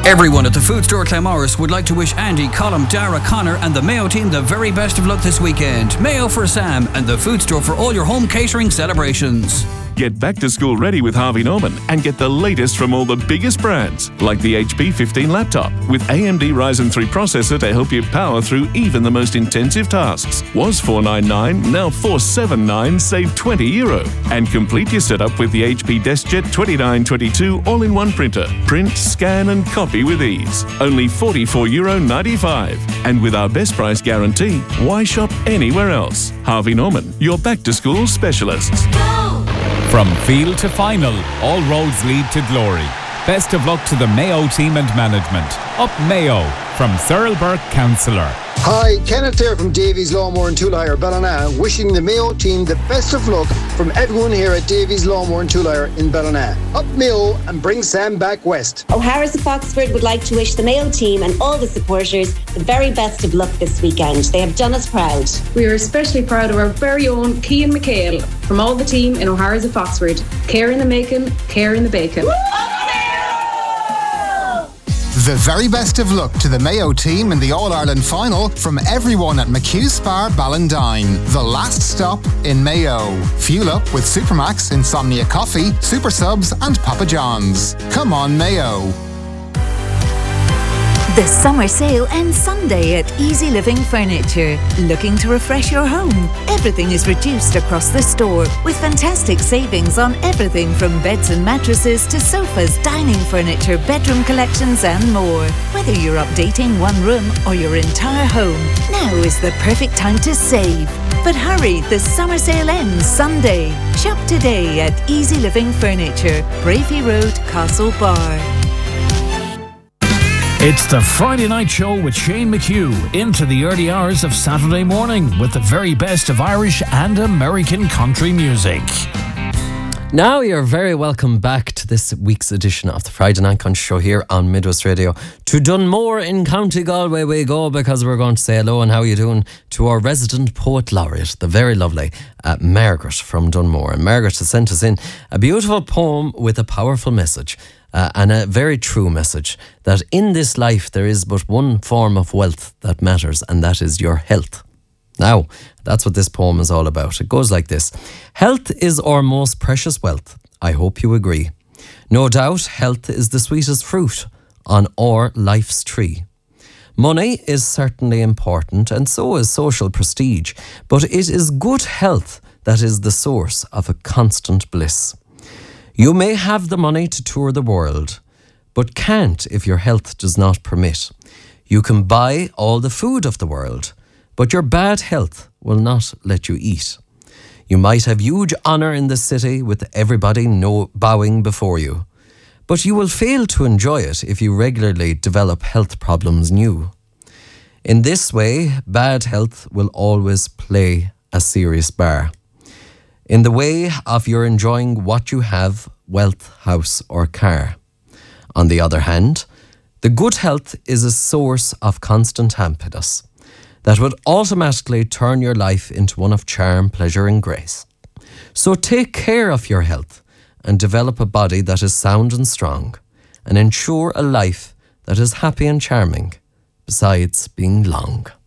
Everyone at the Food Store Claremorris would like to wish Andy, Colm, Dara, Connor and the Mayo team the very best of luck this weekend. Mayo for Sam and the Food Store for all your home catering celebrations. Get back to school ready with Harvey Norman and get the latest from all the biggest brands, like the HP 15 laptop with AMD Ryzen 3 processor to help you power through even the most intensive tasks. Was $499, now $479, save €20. And complete your setup with the HP DeskJet 2922 all-in-one printer. Print, scan and copy with ease. Only €44.95. And with our best price guarantee, why shop anywhere else? Harvey Norman, your back-to-school specialists. From field to final, all roads lead to glory. Best of luck to the Mayo team and management. Up Mayo, from Thurlburg Councillor. Hi, Kenneth here from Davies Lawnmower and Tool Hire, Ballina, wishing the Mayo team the best of luck from everyone here at Davies Lawnmower and Tool Hire in Ballina. Up Mayo and bring Sam back west. O'Hara's of Foxford would like to wish the Mayo team and all the supporters the very best of luck this weekend. They have done us proud. We are especially proud of our very own Cian McHale from all the team in O'Hara's of Foxford. Care in the making, care in the bacon. The very best of luck to the Mayo team in the All-Ireland final from everyone at McHugh Spar Ballindine, the last stop in Mayo. Fuel up with Supermax, Insomnia Coffee, Super Subs and Papa John's. Come on, Mayo. The summer sale ends Sunday at Easy Living Furniture. Looking to refresh your home? Everything is reduced across the store with fantastic savings on everything from beds and mattresses to sofas, dining furniture, bedroom collections and more. Whether you're updating one room or your entire home, now is the perfect time to save. But hurry, the summer sale ends Sunday. Shop today at Easy Living Furniture, Bravey Road, Castlebar. It's the Friday Night Show with Shane McHugh into the early hours of Saturday morning with the very best of Irish and American country music. Now you're very welcome back to this week's edition of the Friday Night Country Show here on Midwest Radio. To Dunmore in County Galway we go, because we're going to say hello and how you doing to our resident poet laureate, the very lovely Margaret from Dunmore. And Margaret has sent us in a beautiful poem with a powerful message. And a very true message, that in this life there is but one form of wealth that matters, and that is your health. Now, that's what this poem is all about. It goes like this. Health is our most precious wealth. I hope you agree. No doubt, health is the sweetest fruit on our life's tree. Money is certainly important, and so is social prestige, but it is good health that is the source of a constant bliss. You may have the money to tour the world, but can't if your health does not permit. You can buy all the food of the world, but your bad health will not let you eat. You might have huge honour in the city with everybody bowing before you, but you will fail to enjoy it if you regularly develop health problems new. In this way, bad health will always play a serious bar. In the way of your enjoying what you have, wealth, house or car. On the other hand, the good health is a source of constant happiness that would automatically turn your life into one of charm, pleasure and grace. So take care of your health and develop a body that is sound and strong, and ensure a life that is happy and charming, besides being long.